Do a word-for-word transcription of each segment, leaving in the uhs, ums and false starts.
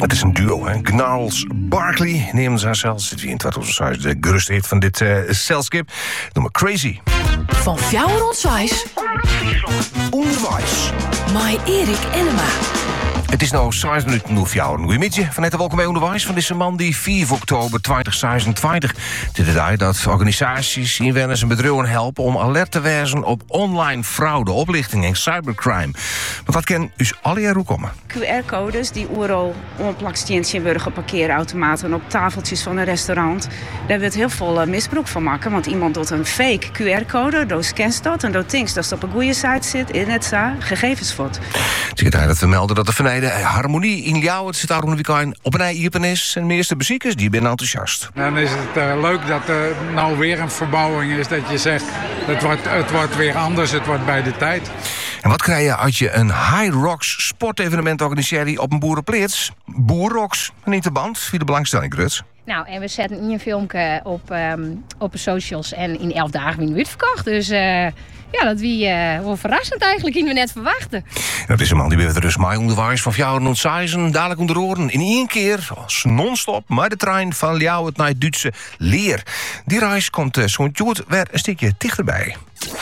Het is een duo, hè? Gnarls Barkley nemen ze zelfs het in tweeduizend de gerust hit van dit uh, celskip. Noem maar Crazy. Van Fjouwer Ontwijs. Onderwijs. My Erik Enema. Het is nou zes minuten nu Fjouwer. Goedemiddag, van harte welkom bij Onderwijs van deze man die vier oktober tweeduizend zesentwintig. Het is de dag dat organisaties, inwoners en bedrijven helpen om alert te wezen op online fraude, oplichting en cybercrime. Want dat kan dus alle jaren komen. Q R-codes die overal omplakstjes in worden parkeerautomaten op tafeltjes van een restaurant. Daar wordt heel veel uh, misbruik van maken. Want iemand doet een fake Q R-code, door scans dat en door denkt dat het op een goede site zit, in het za, gegevens wordt. Het is daar dat we melden dat de venijden harmonie in jou het zit daar een weekend op een ei iepen is. En meeste bezoekers die zijn enthousiast. Dan is het uh, leuk dat er nou weer een verbouwing is, dat je zegt het wordt, het wordt weer anders, het wordt bij de tijd. En wat krijg je als je een High Rocks sportevenement organiseert op een boerenplaats? Boerrocks, niet de band, via de belangstelling, Gruts. Nou, en we zetten een filmpje op, um, op de socials en in elf dagen weer het verkocht. Dus uh, ja, dat wie uh, wel verrassend eigenlijk, in we net verwachten. En dat is een man die weer dus mij onderwijs van Fjouwer Ontwijs, dadelijk onder oren. In één keer, als non-stop, met de trein van Ljouwert naar het Duitse Leer. Die reis komt uh, zo'n tjoet weer een stukje dichterbij.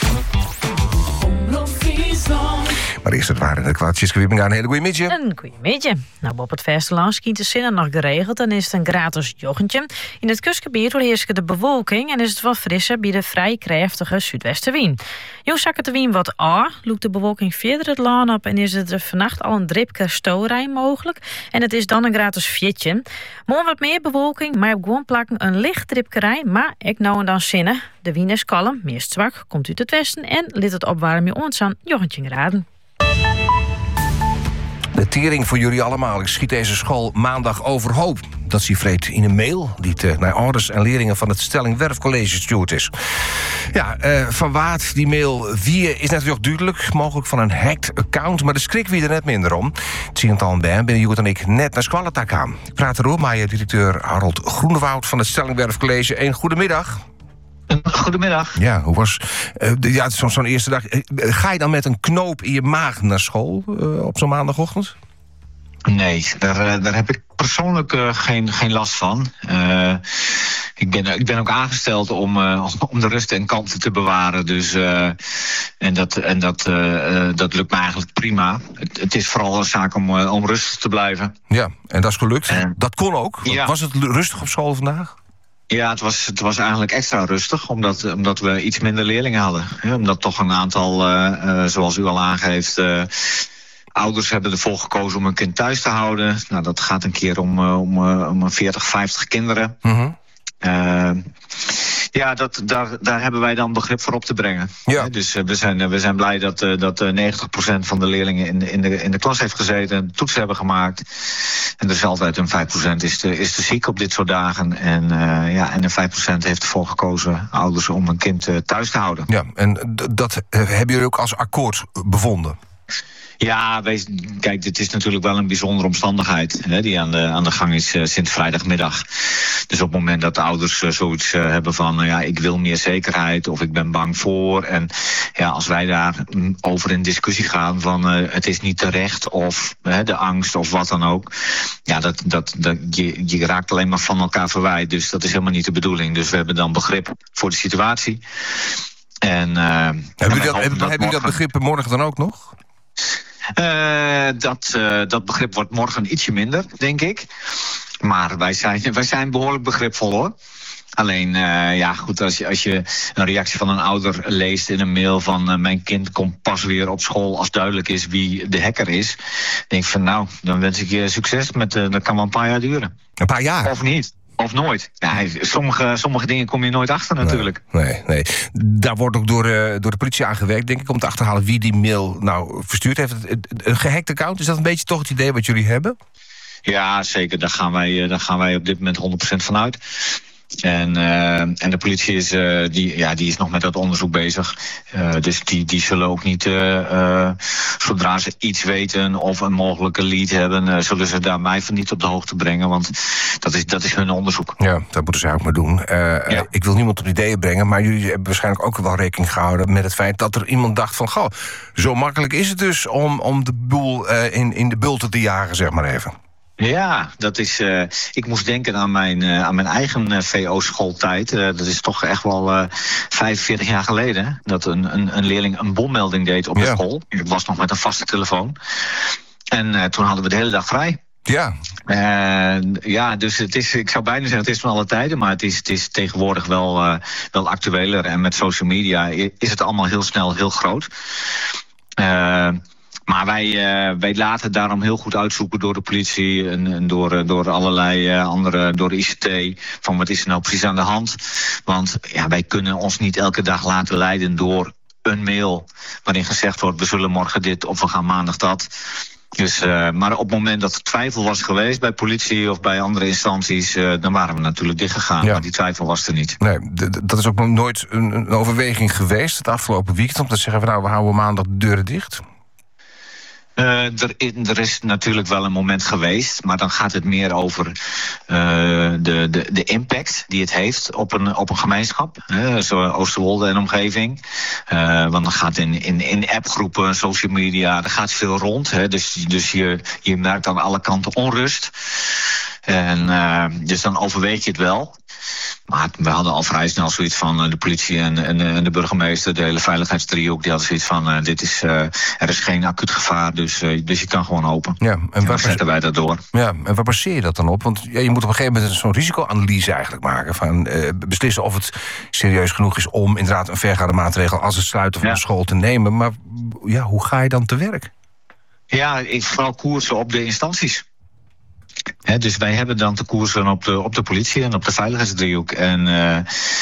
Maar eerst het waren de kwartjes. We gaan een hele goede middag. Een goede middag. Nou, op het vasteland schiet de zinnen nog geregeld. Dan is het een gratis joggentje. In het kustgebied heerst de bewolking en is het wat frisser bij de vrij krachtige zuidwestenwind. Jo zakken de wind wat aan, loopt de bewolking verder het land op en is er vannacht al een dripke stoorijn mogelijk. En het is dan een gratis fietje. Morgen wat meer bewolking, maar op gewoon plakken een licht dripkerij, maar ik nou en dan zinnen. De wind is kalm, meest zwak, komt uit het westen en liet het opwarmen ons aan joggentje graden. De tering voor jullie allemaal. Ik schiet deze school maandag overhoop. Dat zie Vreed in een mail die te, naar ouders en leerlingen van het Stellingwerf College gestuurd is. Ja, uh, van waard die mail wie is natuurlijk duidelijk. Mogelijk van een hacked account, maar de schrik wie er net minder om. Het zie je het al bij ben Joet en ik net naar Squalatak aan. Ik praat erover met directeur Harold Groenewoud van het Stellingwerf College. Een goedemiddag. Goedemiddag. Ja, hoe was uh, de, ja, zo'n, zo'n eerste dag? Uh, ga je dan met een knoop in je maag naar school uh, op zo'n maandagochtend? Nee, daar, daar heb ik persoonlijk uh, geen, geen last van. Uh, ik, ben, ik ben ook aangesteld om, uh, om de rust en kalmte te bewaren. Dus, uh, en dat, en dat, uh, dat lukt me eigenlijk prima. Het, het is vooral een zaak om, uh, om rustig te blijven. Ja, en dat is gelukt. Uh, dat kon ook. Ja. Was het rustig op school vandaag? Ja, het was, het was eigenlijk extra rustig, omdat, omdat we iets minder leerlingen hadden. Ja, omdat toch een aantal, uh, uh, zoals u al aangeeft, uh, ouders hebben ervoor gekozen om een kind thuis te houden. Nou, dat gaat een keer om, uh, om, uh, om veertig, vijftig kinderen. Mm-hmm. Uh, ja, dat, daar, daar hebben wij dan begrip voor op te brengen. Ja. Dus uh, we, zijn, uh, we zijn blij dat, uh, dat uh, negentig procent van de leerlingen in de, in, de, in de klas heeft gezeten, toetsen hebben gemaakt. En er is altijd een vijf procent is te, is te ziek op dit soort dagen. En, uh, ja, en een vijf procent heeft ervoor gekozen, ouders, om een kind uh, thuis te houden. Ja, en d- dat uh, hebben jullie ook als akkoord bevonden? Ja, wees, kijk, dit is natuurlijk wel een bijzondere omstandigheid, hè, die aan de, aan de gang is uh, sinds vrijdagmiddag. Dus op het moment dat de ouders uh, zoiets uh, hebben van, uh, ja, ik wil meer zekerheid of ik ben bang voor. En ja, als wij daar mm, over in discussie gaan van uh, het is niet terecht of uh, de angst of wat dan ook. Ja, dat, dat, dat, je, je raakt alleen maar van elkaar verwijt. Dus dat is helemaal niet de bedoeling. Dus we hebben dan begrip voor de situatie. En, uh, hebben jullie dat, heb, dat, heb dat begrip morgen dan ook nog? Uh, dat, uh, dat begrip wordt morgen ietsje minder, denk ik. Maar wij zijn, wij zijn behoorlijk begripvol, hoor. Alleen, uh, ja, goed, als je, als je een reactie van een ouder leest in een mail van uh, mijn kind komt pas weer op school als duidelijk is wie de hacker is, denk ik van nou, dan wens ik je succes met, uh, dat kan wel een paar jaar duren. Een paar jaar? Of niet. Of nooit. Ja, sommige, sommige dingen kom je nooit achter natuurlijk. Nee, nee, nee. Daar wordt ook door, uh, door de politie aan gewerkt, denk ik, om te achterhalen wie die mail nou verstuurd heeft. Een gehackte account, is dat een beetje toch het idee wat jullie hebben? Ja, zeker. Daar gaan wij, daar gaan wij op dit moment honderd procent van uit. En, uh, en de politie is, uh, die, ja, die is nog met dat onderzoek bezig. Uh, dus die, die zullen ook niet, uh, uh, zodra ze iets weten of een mogelijke lead hebben, uh, zullen ze daar mij van niet op de hoogte brengen. Want dat is, dat is hun onderzoek. Ja, dat moeten ze ook maar doen. Uh, ja. Ik wil niemand op ideeën brengen, maar jullie hebben waarschijnlijk ook wel rekening gehouden met het feit dat er iemand dacht van, goh, zo makkelijk is het dus om, om de boel uh, in, in de bulten te jagen, zeg maar even. Ja, dat is. Uh, ik moest denken aan mijn, uh, aan mijn eigen uh, V O-schooltijd. Uh, dat is toch echt wel uh, vijfenveertig jaar geleden. Dat een, een, een leerling een bommelding deed op de ja. school. Dat was nog met een vaste telefoon. En uh, toen hadden we de hele dag vrij. Ja. Uh, ja, dus het is, ik zou bijna zeggen, het is van alle tijden, maar het is, het is tegenwoordig wel, uh, wel actueler. En met social media is het allemaal heel snel heel groot. Uh, Maar wij, uh, wij laten het daarom heel goed uitzoeken door de politie en, en door, uh, door allerlei uh, andere, door de I C T, van wat is er nou precies aan de hand. Want ja, wij kunnen ons niet elke dag laten leiden door een mail waarin gezegd wordt, we zullen morgen dit of we gaan maandag dat. Dus, uh, maar op het moment dat er twijfel was geweest bij politie of bij andere instanties, uh, dan waren we natuurlijk dichtgegaan. Ja. Maar die twijfel was er niet. Nee, d- d- dat is ook nog nooit een, een overweging geweest het afgelopen weekend om te zeggen van nou, we houden maandag de deuren dicht. Uh, er, er is natuurlijk wel een moment geweest, maar dan gaat het meer over uh, de, de, de impact die het heeft op een, op een gemeenschap, hè, zo Oosterwolde en omgeving. Uh, want dan gaat in, in, in appgroepen, social media, er gaat veel rond. Hè, dus dus je, je merkt aan alle kanten onrust. En uh, dus dan overweeg je het wel. Maar we hadden al vrij snel zoiets van uh, de politie en, en, en de burgemeester, de hele veiligheidsdriehoek, die hadden zoiets van uh, dit is, uh, er is geen acuut gevaar, dus, uh, dus je kan gewoon open. Ja, en, en waar zetten wij dat door. Ja, en waar baseer je dat dan op? Want ja, je moet op een gegeven moment zo'n risicoanalyse eigenlijk maken, van uh, beslissen of het serieus genoeg is om inderdaad een vergaande maatregel als het sluiten van ja. de school te nemen. Maar ja, hoe ga je dan te werk? Ja, ik vooral koersen op de instanties. He, dus wij hebben dan te koersen op de, op de politie en op de veiligheidsdriehoek. En, uh,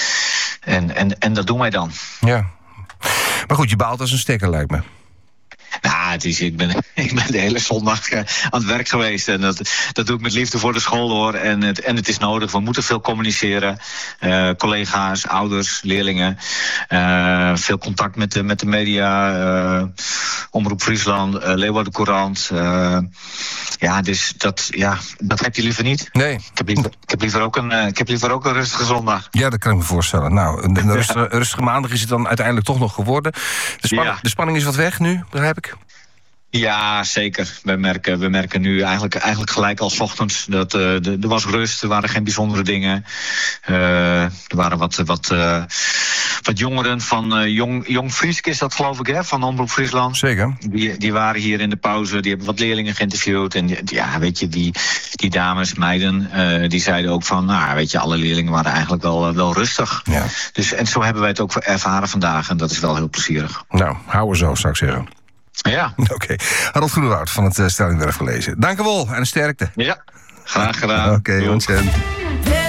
en, en, en dat doen wij dan. Ja. Maar goed, je baalt als een stekker, lijkt me. Nou, het is, ik, ben, ik ben de hele zondag uh, aan het werk geweest. En dat, dat doe ik met liefde voor de school, hoor. En het, en het is nodig. We moeten veel communiceren. Uh, collega's, ouders, leerlingen. Uh, veel contact met de, met de media. Uh, Omroep Friesland, uh, Leeuwarden Courant. Uh, ja, dus dat, ja, dat heb je liever niet. Nee. Ik heb liever, ik heb liever, ook, een, uh, ik heb liever ook een rustige zondag. Ja, dat kan ik me voorstellen. Nou, een, een rustige, rustige maandag is het dan uiteindelijk toch nog geworden. De, span- ja. de spanning is wat weg nu, begrijp ik. Ja, zeker. We merken, we merken nu eigenlijk, eigenlijk gelijk al 's ochtends dat uh, de, er was rust, er waren geen bijzondere dingen. Uh, er waren wat, wat, uh, wat jongeren van uh, Jong, Jong Friesk is dat, geloof ik, hè, van Omroep Friesland. Zeker. Die, die waren hier in de pauze, die hebben wat leerlingen geïnterviewd. En die, ja, weet je, die, die dames, meiden, uh, die zeiden ook van, nou, weet je, alle leerlingen waren eigenlijk wel, uh, wel rustig. Ja. Dus, en zo hebben wij het ook ervaren vandaag en dat is wel heel plezierig. Nou, hou er zo, zou ik zeggen. Ja. Oké. Okay. Harold Groenewoud van het uh, Stellingwerf gelezen. Dank u wel en sterkte. Ja, graag gedaan. Oké, okay, ontzettend.